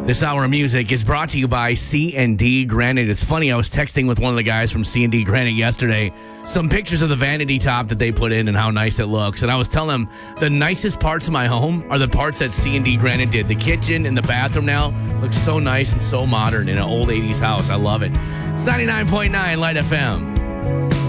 This hour of music is brought to you by C&D Granite. It's funny, I was texting with one of the guys from C&D Granite yesterday, some pictures of the vanity top that they put in and how nice it looks. And I was telling them the nicest parts of my home are the parts that C&D Granite did. The kitchen and the bathroom now looks so nice and so modern in an old 80s house. I love it. It's 99.9 Light FM.